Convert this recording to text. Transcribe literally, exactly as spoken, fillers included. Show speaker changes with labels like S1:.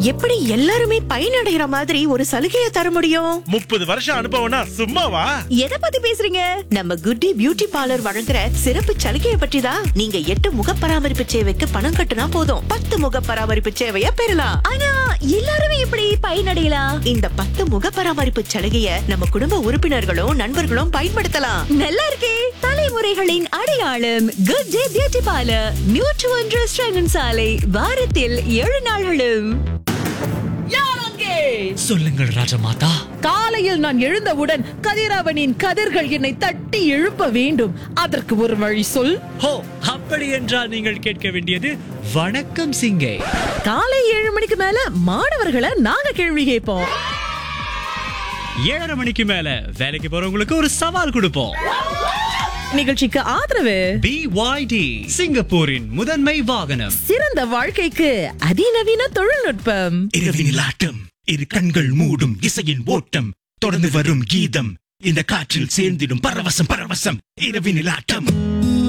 S1: எப்படி எல்லாருமே பயனடைகிற மாதிரி ஒரு சலுகையை தர முடியும்?
S2: முப்பது வருஷம் அனுபவம்னா சும்மாவா?
S1: எதை பத்தி பேசுறீங்க? நம்ம குட்டி பியூட்டி பார்லர் வழங்குற சிறப்பு சலுகையை பற்றி தான். நீங்க எட்டு முக பராமரிப்பு சேவைக்கு பணம் கட்டுனா போதும், பத்து முக பராமரிப்பு சேவையை பெறலாம். ஆனா எல்லாருமே எப்படி பயனடையலாம்? இந்த பத்து முக பராமரிப்பு சலுகையை நம்ம குடும்ப உறுப்பினர்களும் நண்பர்களும் பயன்படுத்தலாம். நல்லா இருக்கே! தலைமுறைகளின் அடையாளம் குட் டே பியூட்டி பார்லர், நூற்று ஒன்று ஸ்ரங்கன் சாலை, வாரத்தில் ஏழு நாள்களும்.
S3: சொல்லுங்கள் ராஜமாதா.
S4: காலையில் நான் எழுந்தவுடன் கதிரவனின் கதிர்கள் என்னை தட்டி எழுப்ப வேண்டும். அதற்கு ஒரு வழி சொல்.
S3: ஹோ, அப்படி என்றால் நீங்கள் கேட்க வேண்டியது வணக்கம் சிங்கே.
S4: காலை ஏழு மணிக்கு மேல மாணவர்களை நாங்க கேள்வி கேட்போம்.
S3: ஏழரை மணிக்கு மேல வேலைக்கு போறவங்களுக்கு ஒரு சவால் கொடுப்போம்.
S4: நிகழ்ச்சிக்கு ஆதரவு
S3: பி ஒய் டி, சிங்கப்பூரின் முதன்மை வாகனம்.
S4: சிறந்த வாழ்க்கைக்கு அதிநவீன தொழில்நுட்பம்.
S5: இரவினில் ஆட்டம், இரு கண்கள் மூடும் இசையின் ஓட்டம், தொடர்ந்து வரும் கீதம், இந்த காற்றில் சேர்ந்திடும் பரவசம் பரவசம். இரவினில் ஆட்டம்.